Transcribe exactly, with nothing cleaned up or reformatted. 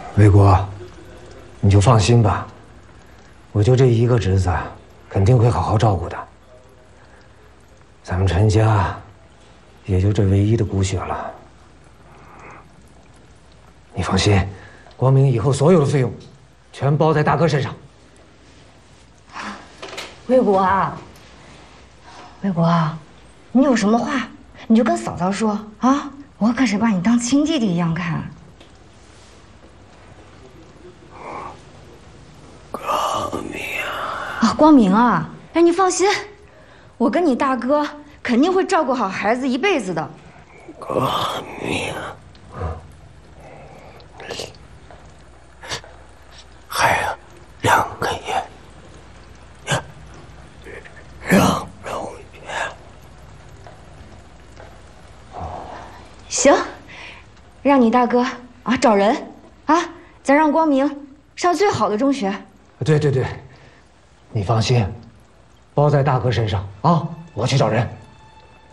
魏国，你就放心吧，我就这一个侄子，肯定会好好照顾的。咱们陈家也就这唯一的骨血了。你放心，光明以后所有的费用全包在大哥身上。 魏国啊，魏国啊，你有什么话你就跟嫂嫂说啊，我可是把你当亲弟弟一样看。 光明啊，光明啊，哎，你放心，我跟你大哥肯定会照顾好孩子一辈子的。 光明，还有两个月，让荣月。 行，让你大哥啊找人啊，咱让光明上最好的中学。 对对对，你放心，包在大哥身上啊！我去找人。